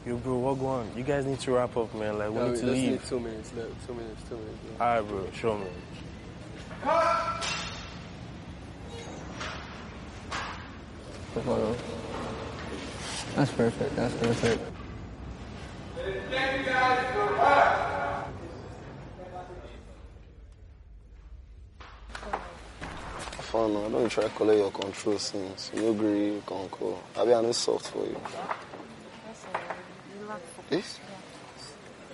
Yo, bro, what go on? You guys need to wrap up, man. Like, we need to leave. Need 2 minutes left. 2 minutes. All right, bro. Show me. That's perfect. That's perfect. Thank you guys for that. Fun, I don't try to collect your control since. You agree, you can call. I'll be soft for you. That's all. Yes?